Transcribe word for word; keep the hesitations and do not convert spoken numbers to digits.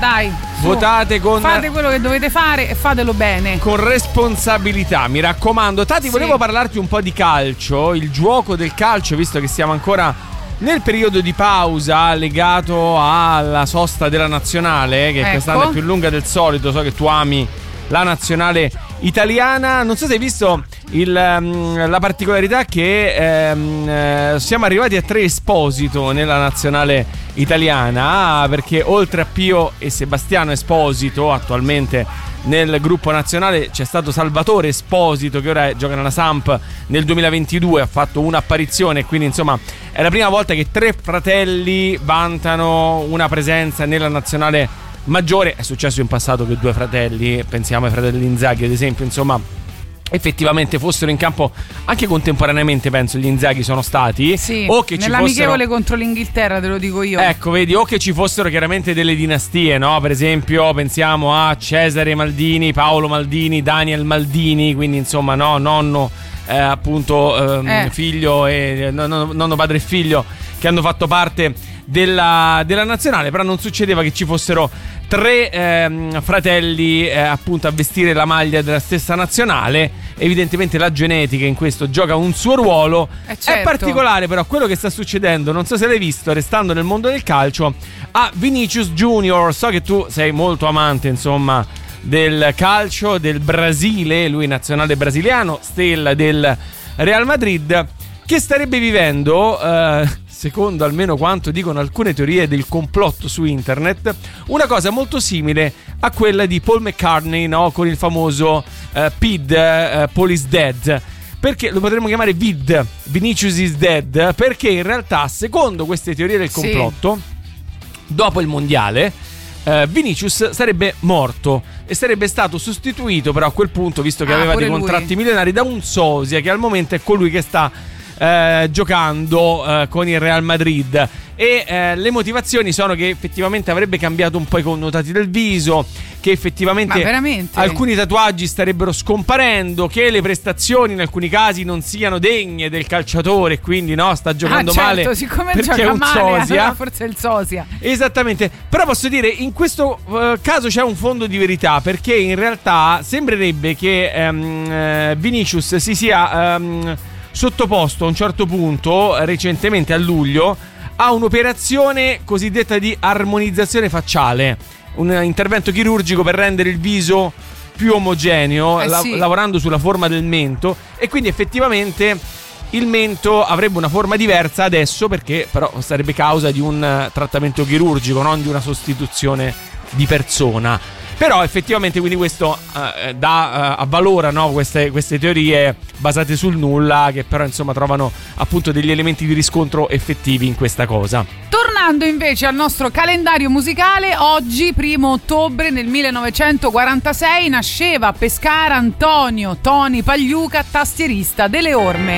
dai. Su. Votate con... Fate quello che dovete fare e fatelo bene. Con responsabilità, mi raccomando. Tati, sì. volevo parlarti un po' di calcio, il gioco del calcio, visto che siamo ancora nel periodo di pausa legato alla sosta della nazionale, che ecco. quest'anno è più lunga del solito. So che tu ami la nazionale italiana. Non so se hai visto il, um, la particolarità che um, siamo arrivati a tre Esposito nella nazionale italiana, perché oltre a Pio e Sebastiano Esposito attualmente nel gruppo nazionale c'è stato Salvatore Esposito, che ora gioca nella Samp. Nel duemilaventidue ha fatto un'apparizione e quindi insomma è la prima volta che tre fratelli vantano una presenza nella nazionale maggiore. È successo in passato che due fratelli, pensiamo ai fratelli Inzaghi ad esempio, insomma effettivamente fossero in campo anche contemporaneamente, penso gli Inzaghi sono stati, sì, o che ci nell'amichevole fossero... contro l'Inghilterra, te lo dico io. Ecco, vedi, o che ci fossero chiaramente delle dinastie, no? Per esempio pensiamo a Cesare Maldini, Paolo Maldini, Daniel Maldini, quindi insomma no, nonno eh, appunto ehm, eh. figlio e nonno, nonno padre e figlio che hanno fatto parte della, della nazionale. Però non succedeva che ci fossero tre ehm, fratelli eh, appunto a vestire la maglia della stessa nazionale. Evidentemente la genetica in questo gioca un suo ruolo. eh certo. È particolare però quello che sta succedendo, non so se l'hai visto, restando nel mondo del calcio, a Vinicius Junior. So che tu sei molto amante insomma del calcio, del Brasile, lui nazionale brasiliano, stella del Real Madrid, che starebbe vivendo eh, secondo almeno quanto dicono alcune teorie del complotto su internet, una cosa molto simile a quella di Paul McCartney, no? Con il famoso uh, P I D, uh, Paul is Dead. Perché lo potremmo chiamare V I D, Vinicius is Dead, perché in realtà secondo queste teorie del complotto, sì. dopo il mondiale uh, Vinicius sarebbe morto e sarebbe stato sostituito però a quel punto, visto che ah, aveva dei lui. contratti milionari, da un sosia che al momento è colui che sta Eh, giocando eh, con il Real Madrid. E eh, le motivazioni sono che effettivamente avrebbe cambiato un po' i connotati del viso, che effettivamente alcuni tatuaggi starebbero scomparendo, che le prestazioni in alcuni casi non siano degne del calciatore, quindi no, sta giocando ah, certo, male siccome perché gioca è un male, sosia. allora forse è il sosia. Esattamente. Però posso dire, in questo uh, caso c'è un fondo di verità, perché in realtà sembrerebbe che um, Vinicius si sia um, sottoposto a un certo punto, recentemente a luglio, a un'operazione cosiddetta di armonizzazione facciale, un intervento chirurgico per rendere il viso più omogeneo, eh la- sì. lavorando sulla forma del mento, e quindi effettivamente il mento avrebbe una forma diversa adesso, perché però sarebbe causa di un trattamento chirurgico, non di una sostituzione di persona. Però effettivamente quindi questo uh, dà uh, avvalora, no, queste, queste teorie basate sul nulla, che però insomma trovano appunto degli elementi di riscontro effettivi in questa cosa. Tornando invece al nostro calendario musicale, oggi primo ottobre nel millenovecentoquarantasei nasceva a Pescara Antonio Toni Pagliuca, tastierista delle Orme.